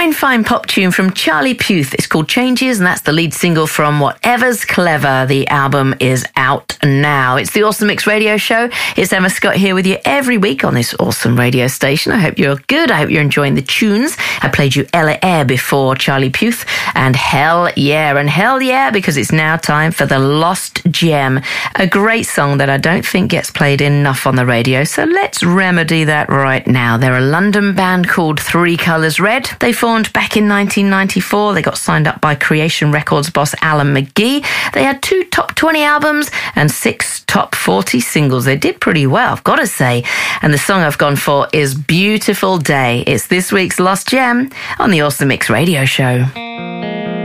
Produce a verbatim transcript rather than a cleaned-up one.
fine, fine pop tune from Charlie Puth. It's called Changes, and that's the lead single from Whatever's Clever. The album is out now. It's the Awesome Mix Radio Show. It's Emma Scott here with you every week on this awesome radio station. I hope you're good. I hope you're enjoying the tunes. I played you Ella Air before, Charlie Puth, and Hell Yeah. And Hell Yeah, because it's now time for The Lost Gem, a great song that I don't think gets played enough on the radio. So let's remedy that right now. They're a London band called Three Colours Red. They formed back in nineteen ninety-four. They got signed up by Creation Records boss Alan McGee. They had two top twenty albums and six top forty singles. They did pretty well, I've got to say. And the song I've gone for is Beautiful Day. It's this week's Lost Gem on the Awesome Mix Radio Show.